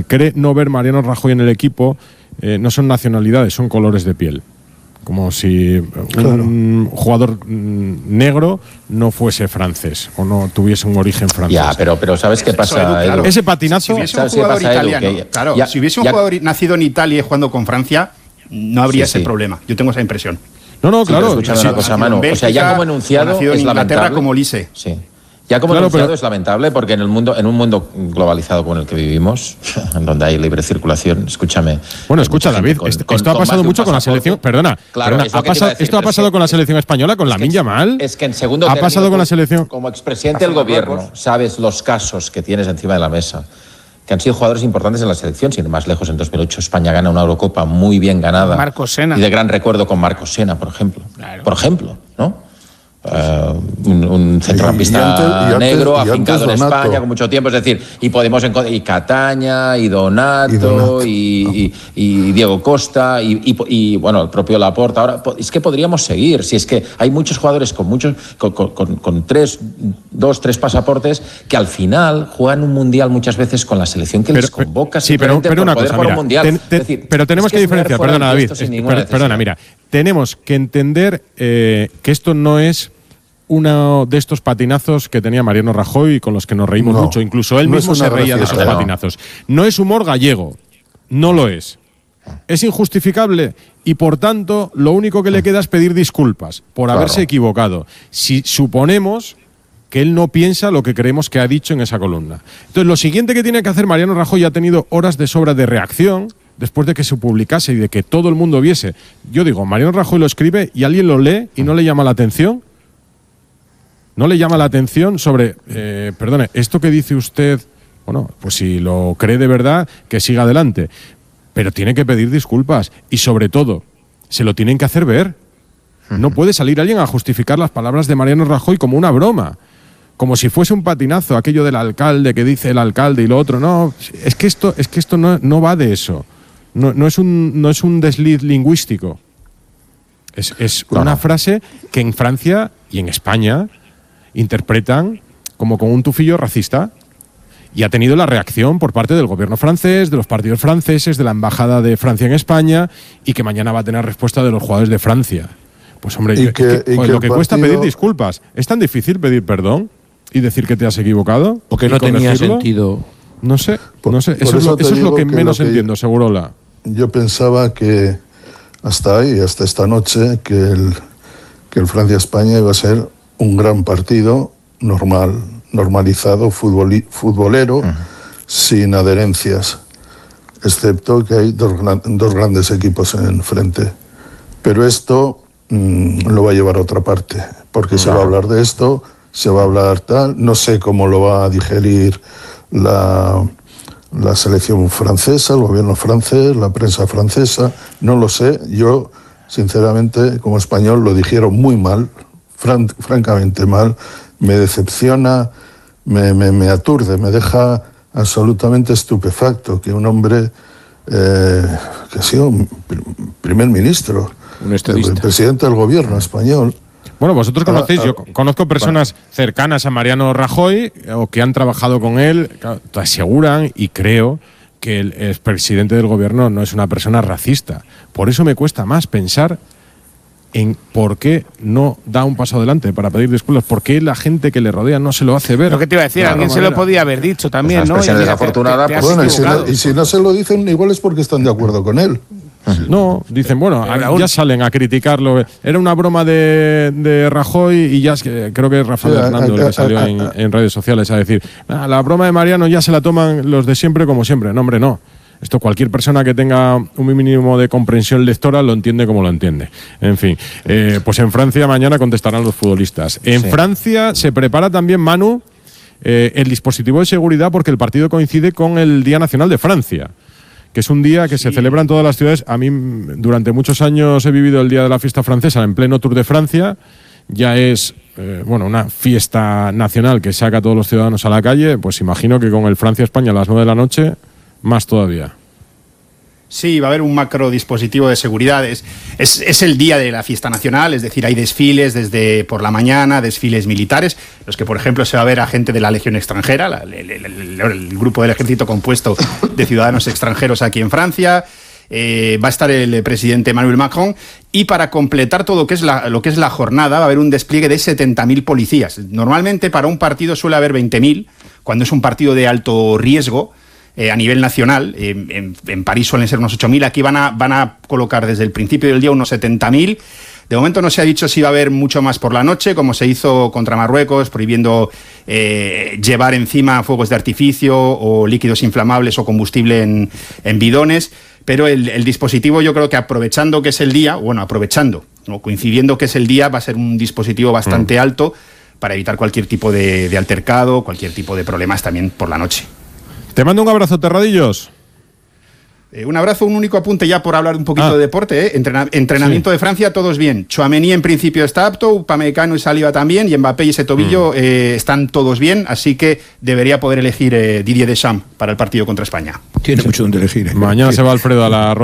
cree no ver Mariano Rajoy en el equipo no son nacionalidades, son colores de piel. Como si un jugador negro no fuese francés o no tuviese un origen francés. Ya, pero ¿sabes qué pasa? Edu, claro. Ese patinazo... Si hubiese un jugador italiano, si hubiese un jugador nacido en Italia y jugando con Francia, no habría ese problema. Yo tengo esa impresión. No, claro. Escuchame una cosa, Manu. O sea, ya como enunciado es lamentable. Como Lise. Sí. Ya como enunciado es lamentable porque en un mundo globalizado como el que vivimos, donde hay libre circulación, escúchame. Bueno, escucha, David, esto ha pasado mucho con la selección. Perdona, esto ha pasado con la selección española, con Lamine Yamal. Es que en segundo ha pasado con la selección. Como expresidente del gobierno, sabes los casos que tienes encima de la mesa, que han sido jugadores importantes en la selección. Sin ir más lejos, en 2008 España gana una Eurocopa muy bien ganada. Marcos Sena. Y de gran recuerdo con Marcos Sena, por ejemplo. Claro. Por ejemplo, ¿no? Un centrocampista negro afincado en España con mucho tiempo, es decir, y podemos y Cataña, y Donato, y Diego Costa, y bueno, el propio Laporta. Ahora es que podríamos seguir, si es que hay muchos jugadores con dos, tres pasaportes que al final juegan un mundial muchas veces con la selección que les convoca. Sí, pero una cosa, mira, pero tenemos que diferenciar, perdona David, perdona, mira, tenemos que entender que esto no es uno de estos patinazos que tenía Mariano Rajoy con los que nos reímos mucho. Incluso él mismo se reía de esos patinazos. No es humor gallego, no lo es. Es injustificable y, por tanto, lo único que le queda es pedir disculpas por haberse equivocado. Si suponemos que él no piensa lo que creemos que ha dicho en esa columna. Entonces, lo siguiente que tiene que hacer Mariano Rajoy, ha tenido horas de sobra de reacción después de que se publicase y de que todo el mundo viese. Yo digo, Mariano Rajoy lo escribe y alguien lo lee y no le llama la atención. ¿No le llama la atención sobre, perdone, esto que dice usted, bueno, pues si lo cree de verdad, que siga adelante? Pero tiene que pedir disculpas y, sobre todo, se lo tienen que hacer ver. No puede salir alguien a justificar las palabras de Mariano Rajoy como una broma, como si fuese un patinazo, aquello del alcalde que dice el alcalde y lo otro. No, es que esto no va de eso. No es un desliz lingüístico. Es una frase que en Francia y en España interpretan como con un tufillo racista, y ha tenido la reacción por parte del gobierno francés, de los partidos franceses, de la embajada de Francia en España, y que mañana va a tener respuesta de los jugadores de Francia. Pues hombre, lo que cuesta pedir disculpas. ¿Es tan difícil pedir perdón y decir que te has equivocado? Porque no tenía sentido. No sé. Eso es lo que menos entiendo, Segurola. Yo pensaba que hasta esta noche, que el Francia-España iba a ser un gran partido normalizado, futbolero, sin adherencias, excepto que hay dos grandes equipos en frente. Pero esto lo va a llevar a otra parte, porque se va a hablar de esto, se va a hablar tal, no sé cómo lo va a digerir la selección francesa, el gobierno francés, la prensa francesa, no lo sé. Yo, sinceramente, como español, lo digiero muy mal, francamente mal, me decepciona, me aturde, me deja absolutamente estupefacto que un hombre que ha sido primer ministro, el presidente del gobierno español. Bueno, vosotros conocéis, yo conozco personas cercanas a Mariano Rajoy o que han trabajado con él, te aseguran, y creo que el expresidente del gobierno no es una persona racista. Por eso me cuesta más pensar en por qué no da un paso adelante para pedir disculpas, por qué la gente que le rodea no se lo hace ver. Lo que te iba a decir, alguien se lo podía haber dicho también, pues ¿no? Desafortunada, bueno, y si no se lo dicen, igual es porque están de acuerdo con él. No, dicen, bueno, ya salen a criticarlo. Era una broma de Rajoy y ya creo que es Rafael Hernando el que salió en redes sociales a decir, la broma de Mariano ya se la toman los de siempre como siempre. No, hombre, no. Esto cualquier persona que tenga un mínimo de comprensión lectora lo entiende como lo entiende. En fin, pues en Francia mañana contestarán los futbolistas. En Francia se prepara también, Manu, el dispositivo de seguridad, porque el partido coincide con el Día Nacional de Francia, que es un día que se celebra en todas las ciudades. A mí, durante muchos años he vivido el Día de la Fiesta Francesa en pleno Tour de Francia. Ya es una fiesta nacional que saca a todos los ciudadanos a la calle. Pues imagino que con el Francia-España a las 9 de la noche, más todavía. Sí, va a haber un macro dispositivo de seguridad. Es el día de la fiesta nacional, es decir, hay desfiles desde por la mañana, desfiles militares, los que, por ejemplo, se va a ver a gente de la Legión extranjera, el grupo del ejército compuesto de ciudadanos extranjeros aquí en Francia. Va a estar el presidente Emmanuel Macron, y para completar todo lo que es la jornada va a haber un despliegue de 70.000 policías. Normalmente para un partido suele haber 20.000, cuando es un partido de alto riesgo. A nivel nacional, en París suelen ser unos 8.000, aquí van a colocar desde el principio del día unos 70.000. De momento no se ha dicho si va a haber mucho más por la noche, como se hizo contra Marruecos, prohibiendo llevar encima fuegos de artificio o líquidos inflamables o combustible en bidones, pero el dispositivo, yo creo que aprovechando que es el día, coincidiendo que es el día, va a ser un dispositivo bastante alto para evitar cualquier tipo de altercado, cualquier tipo de problemas también por la noche. Te mando un abrazo, Terradillos. Un abrazo, un único apunte ya por hablar un poquito de deporte. Entrenamiento de Francia, todos bien. Tchouaméni en principio está apto, Upamecano y Saliba también, y Mbappé y ese tobillo están todos bien, así que debería poder elegir Didier Deschamps para el partido contra España. Tiene mucho donde elegir. Mañana se va Alfredo a la